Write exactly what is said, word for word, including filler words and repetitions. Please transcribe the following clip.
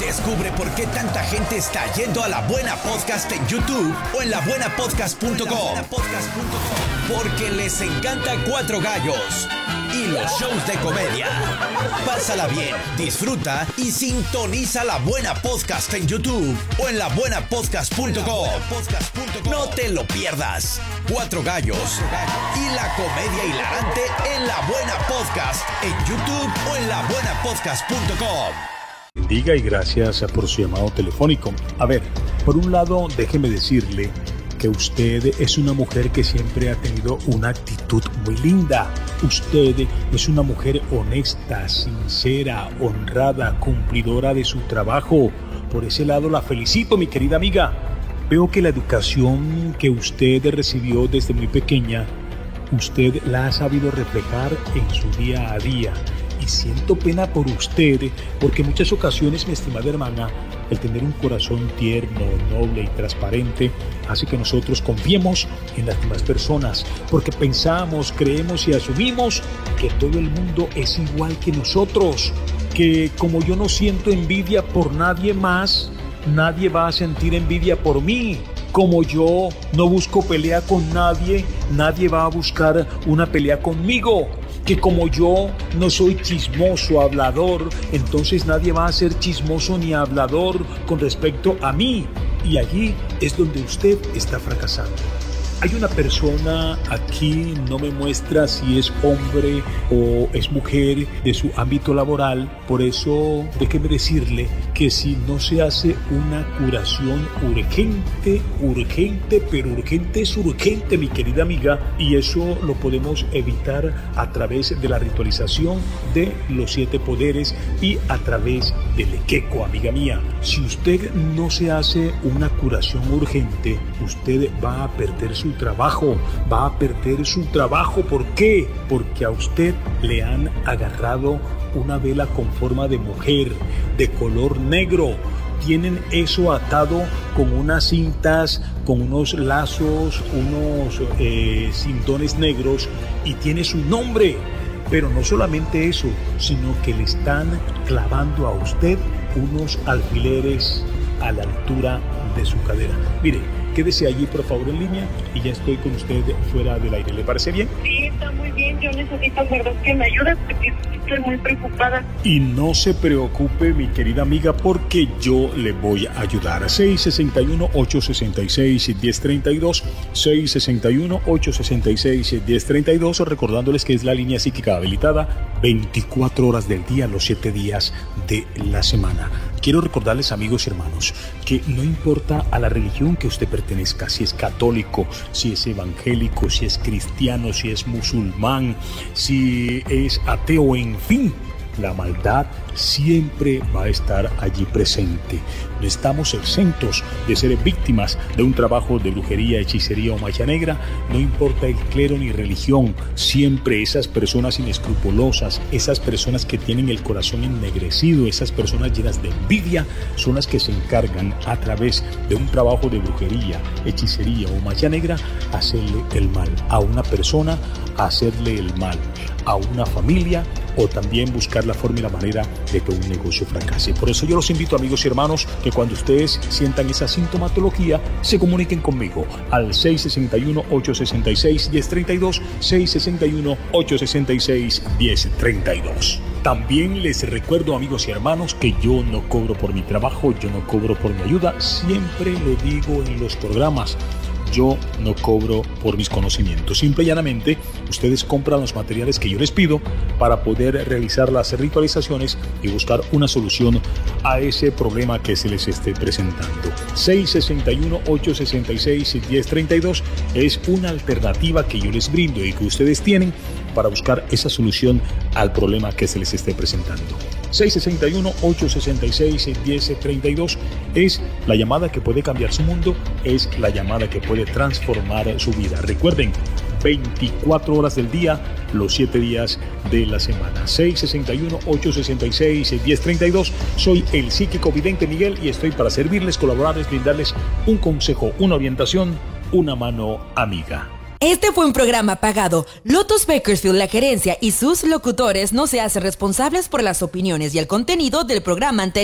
Descubre por qué tanta gente está yendo a La Buena Podcast en YouTube o en la buena podcast punto com. Porque les encanta Cuatro Gallos y los shows de comedia. Pásala bien, disfruta y sintoniza La Buena Podcast en YouTube o en la buena podcast punto com. No te lo pierdas. Cuatro Gallos y la comedia hilarante en La Buena Podcast en YouTube o en la buena podcast punto com. Bendiga y gracias por su llamado telefónico. A ver, por un lado, déjeme decirle que usted es una mujer que siempre ha tenido una actitud muy linda. Usted es una mujer honesta, sincera, honrada, cumplidora de su trabajo. Por ese lado la felicito, mi querida amiga. Veo que la educación que usted recibió desde muy pequeña, usted la ha sabido reflejar en su día a día. Y siento pena por usted, porque en muchas ocasiones, mi estimada hermana, el tener un corazón tierno, noble y transparente hace que nosotros confiemos en las demás personas, porque pensamos, creemos y asumimos que todo el mundo es igual que nosotros, que como yo no siento envidia por nadie más, nadie va a sentir envidia por mí. Como yo no busco pelea con nadie, nadie va a buscar una pelea conmigo. Que como yo no soy chismoso, hablador, entonces nadie va a ser chismoso ni hablador con respecto a mí. Y allí es donde usted está fracasando. Hay una persona aquí, no me muestra si es hombre o es mujer de su ámbito laboral, por eso déjeme decirle que si no se hace una curación urgente, urgente, pero urgente es urgente, mi querida amiga, y eso lo podemos evitar a través de la ritualización de los siete poderes y a través del equeco, amiga mía. Si usted no se hace una curación urgente, usted va a perder su trabajo, va a perder su trabajo. ¿Por qué? Porque a usted le han agarrado una vela con forma de mujer, de color negro. Tienen eso atado con unas cintas, con unos lazos, unos eh, cintones negros y tiene su nombre. Pero no solamente eso, sino que le están clavando a usted unos alfileres a la altura de su cadera. Mire, quédese allí por favor en línea y ya estoy con usted fuera del aire. ¿Le parece bien? Sí, está muy bien. Yo necesito, verdad, que me ayudes porque estoy muy preocupada. Y no se preocupe, mi querida amiga, porque yo le voy a ayudar. seis seis uno, ocho seis seis, uno cero tres dos, seis seis uno, ocho seis seis, uno cero tres dos, recordándoles que es la línea psíquica habilitada veinticuatro horas del día, los siete días de la semana. Quiero recordarles, amigos y hermanos, que no importa a la religión que usted pertenezca, si es católico, si es evangélico, si es cristiano, si es musulmán, si es ateo, en fin, la maldad siempre va a estar allí presente. No estamos exentos de ser víctimas de un trabajo de brujería, hechicería o magia negra. No importa el clero ni religión, siempre esas personas inescrupulosas, esas personas que tienen el corazón ennegrecido, esas personas llenas de envidia, son las que se encargan a través de un trabajo de brujería, hechicería o magia negra, hacerle el mal a una persona, hacerle el mal a una familia, o también buscar la forma y la manera de que un negocio fracase. Por eso yo los invito, amigos y hermanos, que cuando ustedes sientan esa sintomatología, se comuniquen conmigo al seis seis uno, ocho seis seis, uno cero tres dos, seis seis uno, ocho seis seis, uno cero tres dos. También les recuerdo, amigos y hermanos, que yo no cobro por mi trabajo, yo no cobro por mi ayuda. Siempre lo digo en los programas. Yo no cobro por mis conocimientos. Simple y llanamente, ustedes compran los materiales que yo les pido para poder realizar las ritualizaciones y buscar una solución a ese problema que se les esté presentando. seis seis uno, ocho seis seis, uno cero tres dos es una alternativa que yo les brindo y que ustedes tienen para buscar esa solución al problema que se les esté presentando. seis seis uno, ocho seis seis, uno cero tres dos es la llamada que puede cambiar su mundo, es la llamada que puede transformar su vida. Recuerden, veinticuatro horas del día, los siete días de la semana. seis seis uno, ocho seis seis, uno cero tres dos. Soy el psíquico vidente Miguel y estoy para servirles, colaborarles, brindarles un consejo, una orientación, una mano amiga. Este fue un programa pagado. Lotus Bakersfield, la gerencia y sus locutores no se hacen responsables por las opiniones y el contenido del programa anterior.